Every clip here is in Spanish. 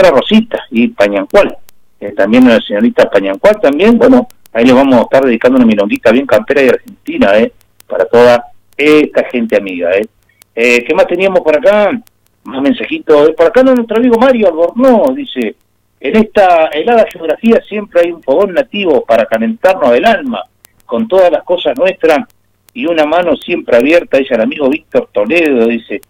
señora Rosita y Pañancual, también a la señorita Pañancual también, bueno, ahí le vamos a estar dedicando una milonguita bien campera y argentina, para toda esta gente amiga, ¿qué más teníamos por acá? Más mensajitos, por acá nuestro amigo Mario Albornoz, dice, en esta helada geografía siempre hay un fogón nativo para calentarnos el alma, con todas las cosas nuestras, y una mano siempre abierta, dice el amigo Víctor Toledo, dice,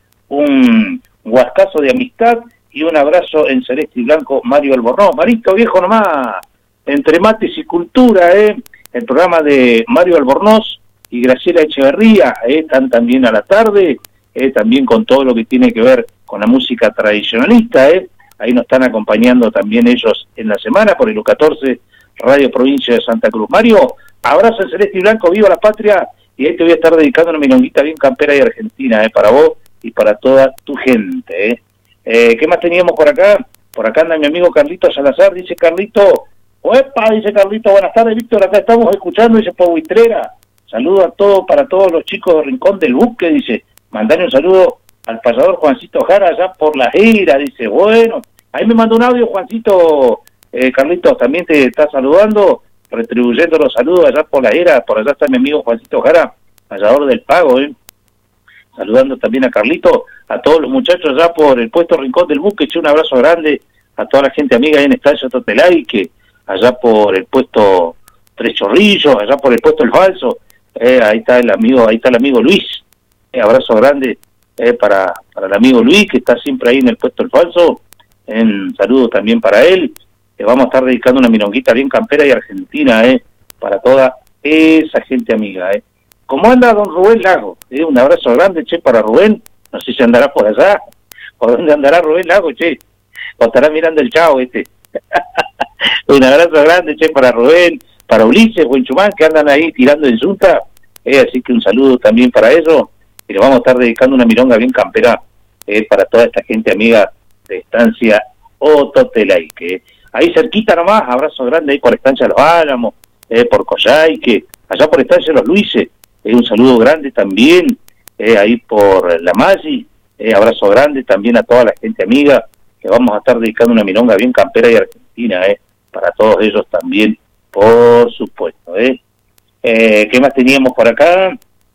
un huascazo de amistad y un abrazo en celeste y blanco, Mario Albornoz. Marito, viejo nomás, entre mates y cultura, el programa de Mario Albornoz y Graciela Echeverría, están también a la tarde, también con todo lo que tiene que ver con la música tradicionalista, ahí nos están acompañando también ellos en la semana por el U14 Radio Provincia de Santa Cruz. Mario, abrazo en celeste y blanco, viva la patria, y ahí te voy a estar dedicando una milonguita bien campera y argentina, para vos y para toda tu gente, ¿qué más teníamos por acá? Por acá anda mi amigo Carlito Salazar, dice Carlito, ¡oepa! Dice Carlito, buenas tardes, Víctor, acá estamos escuchando, dice por Buitrera, saludo a todos, para todos los chicos de Rincón del Buque, dice, mandale un saludo al payador Juancito Jara allá por La Era, dice, bueno, ahí me mandó un audio Juancito, Carlitos, también te está saludando, retribuyendo los saludos allá por La Era, por allá está mi amigo Juancito Jara, payador del Pago, saludando también a Carlito, a todos los muchachos allá por el puesto Rincón del Buque, un abrazo grande a toda la gente amiga ahí en Estadio Totelay, que allá por el puesto Tres Chorrillos, allá por el puesto El Falso, ahí está el amigo Luis, abrazo grande para el amigo Luis, que está siempre ahí en el puesto El Falso, un saludo también para él, vamos a estar dedicando una milonguita bien campera y argentina, para toda esa gente amiga, ¿Cómo anda don Rubén Lago? Un abrazo grande, che, para Rubén, no sé si andará por allá, ¿por dónde andará Rubén Lago, che? O estará mirando el Chavo, Un abrazo grande, che, para Rubén, para Ulises, Buenchumán, que andan ahí tirando en yunta, así que un saludo también para ellos, y le vamos a estar dedicando una milonga bien campera, para toda esta gente amiga de Estancia Ototelaique. Ahí cerquita nomás, abrazo grande ahí por Estancia Los Álamos, por Coyhaique, allá por Estancia Los Luises, un saludo grande también, ahí por La Maggi, abrazo grande también a toda la gente amiga, que vamos a estar dedicando una milonga bien campera y argentina, para todos ellos también, por supuesto, ¿qué más teníamos por acá?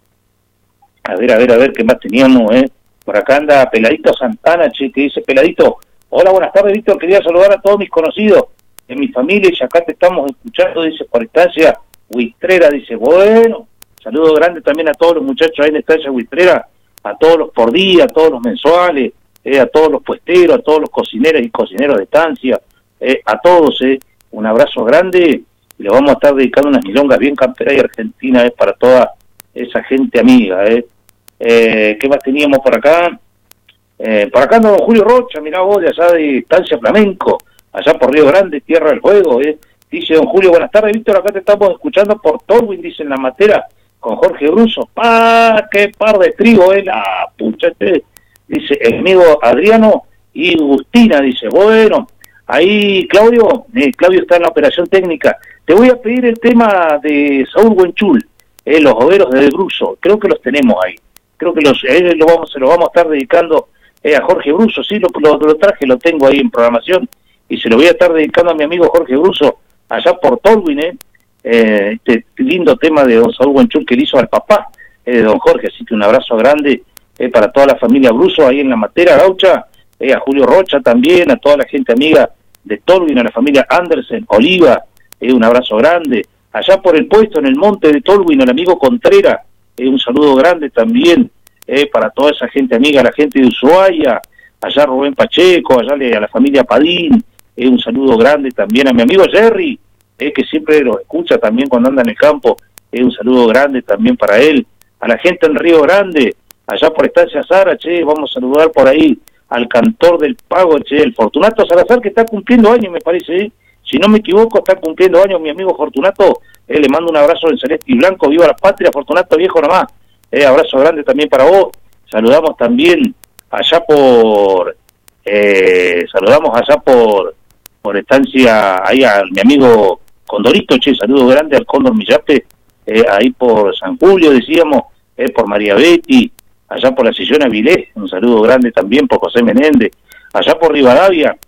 A ver, ¿qué más teníamos, Por acá anda Peladito Santana, che, que dice, Peladito, hola, buenas tardes, Víctor, quería saludar a todos mis conocidos, en mi familia, y acá te estamos escuchando, dice, por Estancia Huistrera, dice, bueno, saludo grande también a todos los muchachos ahí en Estancia Huistrera, a todos los por día, a todos los mensuales, a todos los puesteros, a todos los cocineros y cocineros de Estancia, a todos, un abrazo grande, y le vamos a estar dedicando unas milongas bien camperas y argentinas, para toda esa gente amiga, ¿qué más teníamos por acá? Por acá anda don Julio Rocha, mirá vos, de allá de Estancia Flamenco, allá por Río Grande, Tierra del Juego, dice don Julio, buenas tardes, Víctor, acá te estamos escuchando por Torwin, dice en la matera, con Jorge Bruso, qué par de trigo, la pucha, dice el amigo Adriano y Agustina, dice, bueno, ahí Claudio está en la operación técnica, te voy a pedir el tema de Saúl Buenchul, los overos de Bruso, creo que los tenemos ahí, creo que se lo vamos a estar dedicando a Jorge Bruso, sí, lo traje, lo tengo ahí en programación, y se lo voy a estar dedicando a mi amigo Jorge Bruso, allá por Tolwyn, este lindo tema de don Saúl Buenchul que le hizo al papá de don Jorge, así que un abrazo grande para toda la familia Bruso ahí en la Matera Gaucha, a Julio Rocha también, a toda la gente amiga de Tolwyn, a la familia Andersen, Oliva, un abrazo grande, allá por el puesto en el monte de Tolwyn, al amigo Contreras, un saludo grande también para toda esa gente amiga, la gente de Ushuaia, allá Rubén Pacheco, allá a la familia Padín, un saludo grande también a mi amigo Jerry, que siempre lo escucha también cuando anda en el campo, un saludo grande también para él, a la gente en Río Grande, allá por Estancia Zara, vamos a saludar por ahí al cantor del Pago, el Fortunato Salazar, que está cumpliendo años, me parece, si no me equivoco, está cumpliendo años mi amigo Fortunato, le mando un abrazo en celeste y blanco, viva la patria, Fortunato viejo nomás, abrazo grande también para vos, saludamos también allá por Estancia, ahí a mi amigo Condorito, saludo grande al Cóndor Millape, ahí por San Julio, decíamos, por María Betty, allá por la Sillona Vilés, un saludo grande también por José Menéndez, allá por Rivadavia,